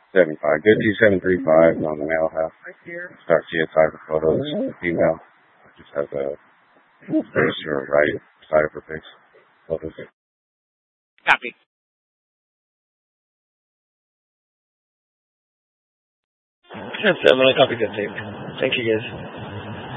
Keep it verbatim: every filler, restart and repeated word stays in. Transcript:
seven five. Good two seven three five on the male half. Start C S I for photos. The female just has a face to her right side of her face. Photos. Copy. That's I'm gonna copy that tape. Thank you guys.